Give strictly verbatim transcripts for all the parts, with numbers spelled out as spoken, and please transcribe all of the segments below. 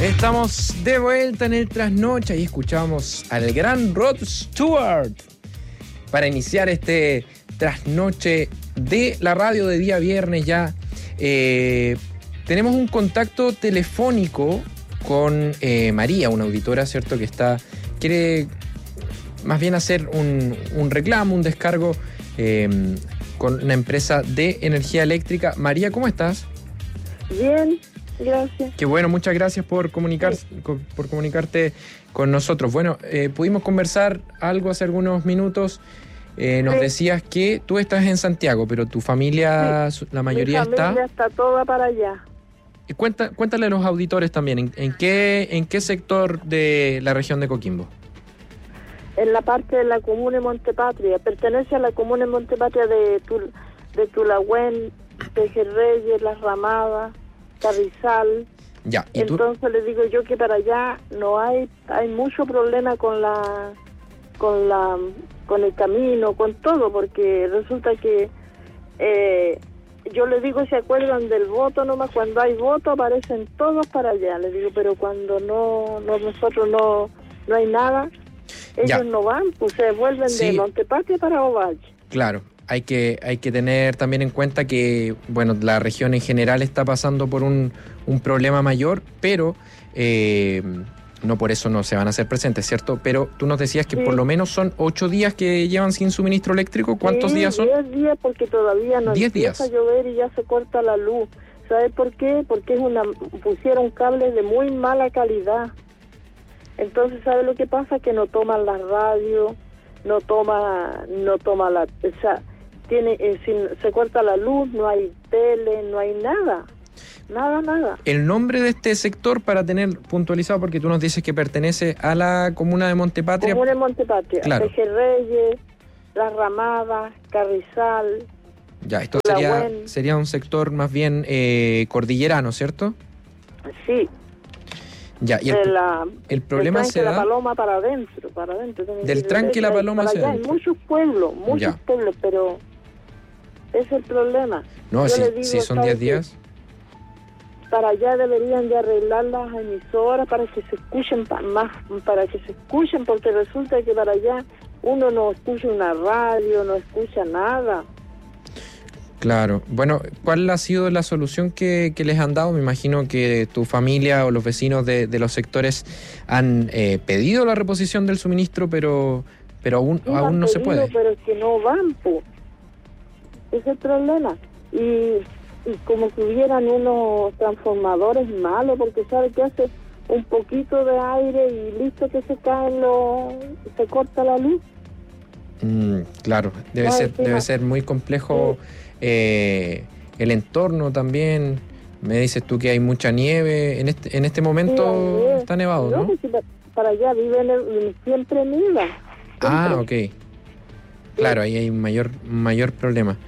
Estamos de vuelta en el Trasnoche y escuchamos al gran Rod Stewart para iniciar este Trasnoche de la radio de día viernes ya. Eh, tenemos un contacto telefónico con eh, María, una auditora, ¿cierto? Que está quiere más bien hacer un, un reclamo, un descargo eh, con una empresa de energía eléctrica. María, ¿cómo estás? Bien. Gracias. Qué bueno, muchas gracias por comunicar, sí. por comunicarte con nosotros. Bueno, eh, pudimos conversar algo hace algunos minutos. Eh, nos sí. decías que tú estás en Santiago, pero tu familia, sí. la mayoría está... Mi familia está... está toda para allá. Y cuenta, cuéntale a los auditores también, ¿en, en, qué, ¿en qué sector de la región de Coquimbo? En la parte de la comuna de Montepatria. Pertenece a la comuna de Montepatria de, Tul, de Tulagüen, Pejerreyes, Las Ramadas, Carrizal. Ya, ¿y entonces tú? Le digo yo que para allá no hay hay mucho problema con la con la con el camino, con todo, porque resulta que eh, yo le digo, ¿se acuerdan del voto? Nomás cuando hay voto aparecen todos para allá. Le digo, pero cuando no, no nosotros no no hay nada, ellos ya. no van, pues se vuelven sí. de Montepatria para Ovalle. Claro. Hay que, hay que tener también en cuenta que, bueno, la región en general está pasando por un, un problema mayor, pero eh, no por eso no se van a hacer presentes, ¿cierto? Pero tú nos decías que sí. por lo menos son ocho días que llevan sin suministro eléctrico. ¿Cuántos sí, días son? Diez días, porque todavía no empieza días. a llover y ya se corta la luz. ¿Sabes por qué? Porque es una pusieron cables de muy mala calidad. Entonces, ¿sabes lo que pasa? Que no toman la radio, no toma, no toma la... O sea, Tiene, eh, sin, se corta la luz, no hay tele, no hay nada, nada, nada. El nombre de este sector para tener puntualizado, porque tú nos dices que pertenece a la comuna de Montepatria. Comuna de Montepatria, claro. Pejerreyes, Las Ramadas, Carrizal. Ya, esto sería, sería un sector más bien eh, cordillerano, ¿cierto? Sí. Ya, y el, de la, el problema del se da... la Paloma para adentro, para adentro. Del tranque la Paloma se da. Hay muchos pueblos, muchos ya. pueblos, pero ese es el problema. No, si, digo, si son diez días. Para allá deberían de arreglar las emisoras para que se escuchen pa, más, para que se escuchen, porque resulta que para allá uno no escucha una radio, no escucha nada. Claro. Bueno, ¿cuál ha sido la solución que, que les han dado? Me imagino que tu familia o los vecinos de, de los sectores han eh, pedido la reposición del suministro, pero pero aún, sí, aún no pedido, se puede. Pero es que no van, pues. Ese es el problema. Y, y como que hubieran unos transformadores malos, porque ¿sabe qué hace? Un poquito de aire y listo que se caen los... se corta la luz. Mm, claro, debe, ser, debe ser muy complejo... Sí. Eh, el entorno también. Me dices tú que hay mucha nieve en este en este momento. Sí, está nevado, ¿no? No, si para allá viven siempre nieva. Siempre. Ah, ok. Sí. Claro, ahí hay un mayor mayor problema.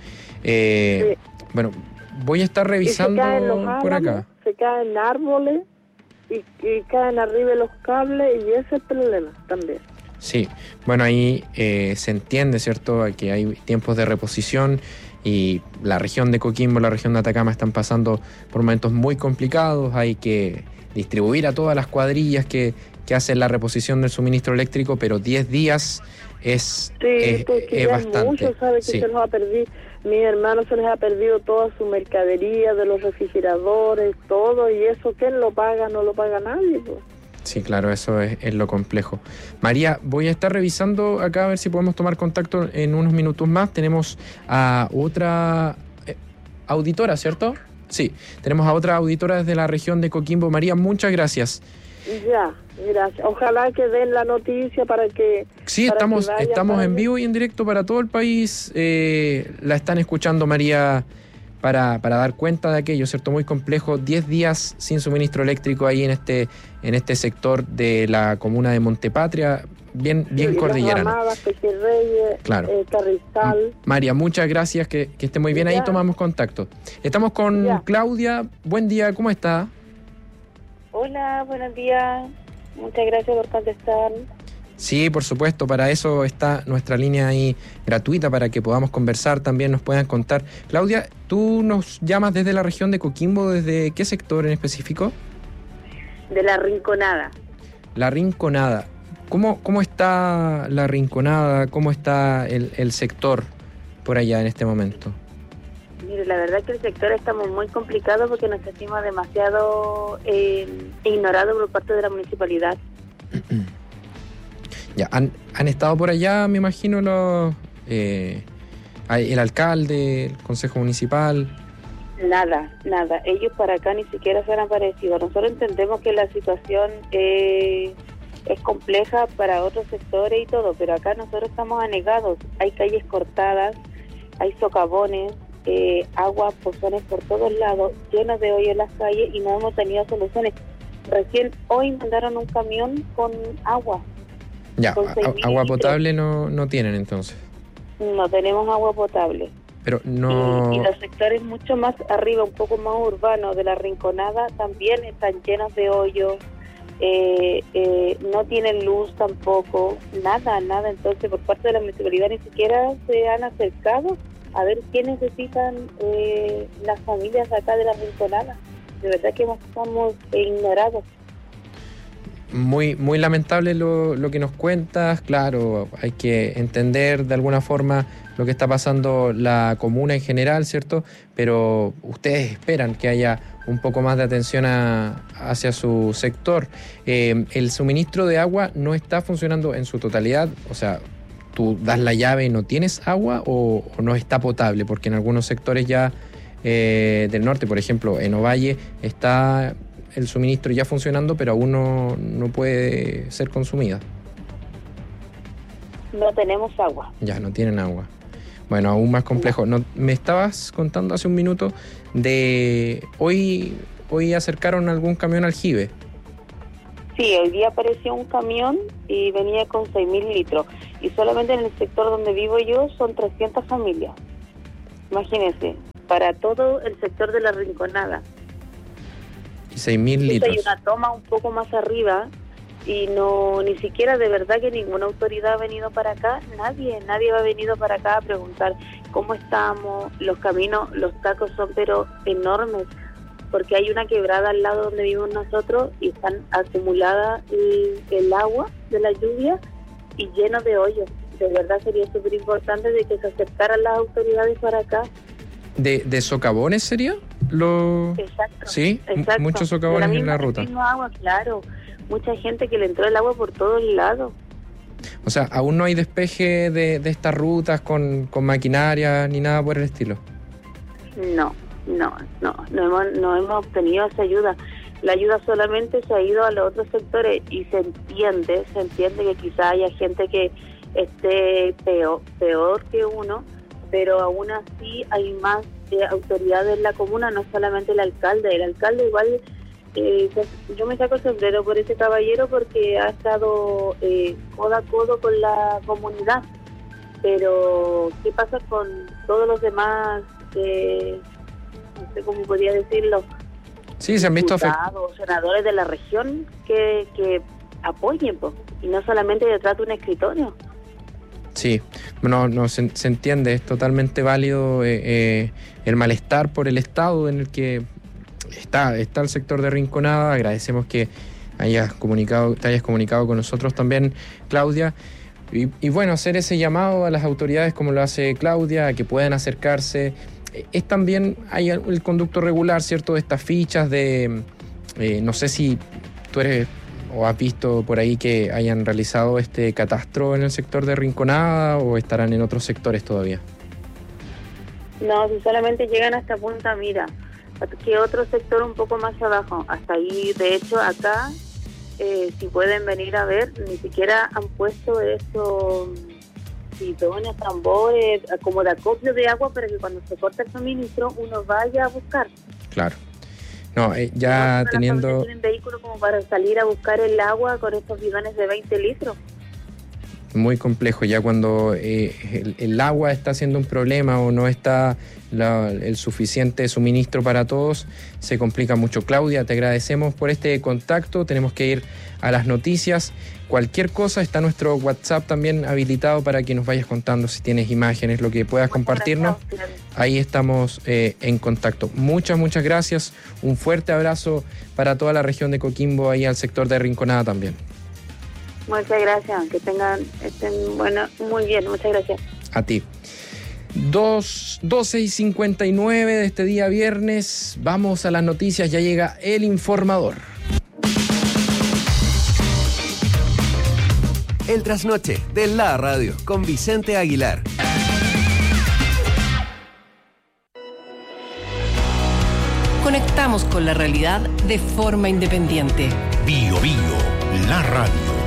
Eh, sí. Bueno, voy a estar revisando árboles, por acá. Se caen árboles y, y caen arriba de los cables y ese es el problema también. Sí, bueno, ahí eh, se entiende, ¿cierto?, que hay tiempos de reposición. Y la región de Coquimbo, la región de Atacama están pasando por momentos muy complicados. Hay que distribuir a todas las cuadrillas que, que hacen la reposición del suministro eléctrico, pero diez días es, sí, es, es bastante. Mucho, sabe que sí. se nos ha perdido, mi hermano se les ha perdido toda su mercadería, de los refrigeradores, todo, y eso ¿quién lo paga? No lo paga nadie, pues. Sí, claro, eso es, es lo complejo. María, voy a estar revisando acá a ver si podemos tomar contacto en unos minutos más. Tenemos a otra eh, auditora, ¿cierto? Sí, tenemos a otra auditora desde la región de Coquimbo. María, muchas gracias. Ya, gracias. Ojalá que den la noticia para que... Sí, para estamos, que estamos en allá. vivo y en directo para todo el país. Eh, la están escuchando, María, para, para dar cuenta de aquello, ¿cierto? Muy complejo. Diez días sin suministro eléctrico ahí en este, en este sector de la comuna de Montepatria, bien, bien sí, cordillerano. Ramadas, Pejerreyes, claro. eh, Carrizal. María, muchas gracias, que, que esté muy bien. Ya. Ahí tomamos contacto. Estamos con ya. Claudia. Buen día, ¿cómo está? Hola, buenos días. Muchas gracias por contestar. Sí, por supuesto, para eso está nuestra línea ahí gratuita, para que podamos conversar, también nos puedan contar. Claudia, ¿tú nos llamas desde la región de Coquimbo? ¿Desde qué sector en específico? De La Rinconada. La Rinconada. ¿Cómo, cómo está La Rinconada? ¿Cómo está el, el sector por allá en este momento? Mire, la verdad que el sector estamos muy complicado porque nos sentimos demasiado eh, ignorados por parte de la municipalidad. Ya, han, han estado por allá, me imagino, los eh, el alcalde, el consejo municipal. Nada, nada. Ellos para acá ni siquiera se han aparecido. Nosotros entendemos que la situación eh, es compleja para otros sectores y todo, pero acá nosotros estamos anegados. Hay calles cortadas, hay socavones, eh, aguas, pozones por todos lados, llenos de hoyos en las calles y no hemos tenido soluciones. Recién hoy mandaron un camión con agua. Ya, a, agua potable no, no tienen entonces. No tenemos agua potable. Pero no... Y, y los sectores mucho más arriba, un poco más urbanos de La Rinconada, también están llenos de hoyos, eh, eh, no tienen luz tampoco, nada, nada. Entonces, por parte de la municipalidad ni siquiera se han acercado a ver qué necesitan eh, las familias acá de La Rinconada. De verdad que estamos ignorados. Muy, muy lamentable lo, lo que nos cuentas. Claro, hay que entender de alguna forma lo que está pasando la comuna en general, ¿cierto? Pero ustedes esperan que haya un poco más de atención a, hacia su sector. Eh, el suministro de agua no está funcionando en su totalidad, o sea, tú das la llave y no tienes agua o, o no está potable, porque en algunos sectores ya eh, del norte, por ejemplo, en Ovalle, está el suministro ya funcionando, pero aún no, no puede ser consumida. No tenemos agua. Ya, no tienen agua. Bueno, aún más complejo. No, me estabas contando hace un minuto de... Hoy, hoy acercaron algún camión aljibe. Sí, hoy día apareció un camión y venía con seis mil litros. Y solamente en el sector donde vivo yo son trescientas familias. Imagínense, para todo el sector de La Rinconada. Y seis mil litros. Hay una toma un poco más arriba y no, ni siquiera de verdad que ninguna autoridad ha venido para acá, nadie, nadie ha venido para acá a preguntar cómo estamos, los caminos, los tacos son pero enormes, porque hay una quebrada al lado donde vivimos nosotros y están acumulada el, el agua de la lluvia y lleno de hoyos. De verdad sería súper importante de que se acercaran las autoridades para acá. ¿De, de socavones sería? Lo... Exacto. Sí, exacto. Muchos socavones la en la ruta. Agua, claro. Mucha gente que le entró el agua por todos lados. O sea, aún no hay despeje de, de estas rutas con, con maquinaria ni nada por el estilo. No, no, no, no hemos, no hemos obtenido esa ayuda. La ayuda solamente se ha ido a los otros sectores y se entiende, se entiende que quizá haya gente que esté peor, peor que uno, pero aún así hay más eh, autoridades en la comuna, no solamente el alcalde. El alcalde igual... Eh, yo me saco el sombrero por ese caballero porque ha estado eh, codo a codo con la comunidad, pero ¿qué pasa con todos los demás, eh, no sé cómo podría decirlo, sí, se han visto diputados, senadores de la región que, que apoyen, po, y no solamente detrás de un escritorio? Sí, no, no se, se entiende, es totalmente válido eh, eh, el malestar por el estado en el que Está, está el sector de Rinconada. Agradecemos que hayas comunicado, te hayas comunicado con nosotros también, Claudia. Y, y bueno, hacer ese llamado a las autoridades como lo hace Claudia, a que puedan acercarse. Es también, hay el conducto regular, ¿cierto? De estas fichas de, eh, no sé si tú eres o has visto por ahí que hayan realizado este catastro en el sector de Rinconada o estarán en otros sectores todavía. No, si solamente llegan hasta Punta Mira. Que otro sector un poco más abajo, hasta ahí. De hecho, acá, eh, si pueden venir a ver, ni siquiera han puesto esos bidones, tambores, como de acopio de agua para que cuando se corta el suministro uno vaya a buscar. Claro. No, eh, ya no, teniendo... tienen vehículos como para salir a buscar el agua con estos bidones de veinte litros. muy complejo. Ya cuando eh, el, el agua está siendo un problema o no está la, el suficiente suministro para todos, se complica mucho. Claudia, te agradecemos por este contacto. Tenemos que ir a las noticias. Cualquier cosa, está nuestro WhatsApp también habilitado para que nos vayas contando si tienes imágenes, lo que puedas compartirnos. Ahí estamos eh, en contacto. Muchas, muchas gracias. Un fuerte abrazo para toda la región de Coquimbo, ahí al sector de Rinconada también. Muchas gracias. Que tengan, estén bueno, muy bien. Muchas gracias. A ti. Dos, doce y cincuenta y nueve de este día viernes. Vamos a las noticias. Ya llega el informador. El trasnoche de la radio con Vicente Aguilar. Conectamos con la realidad de forma independiente. Bio Bio, la radio.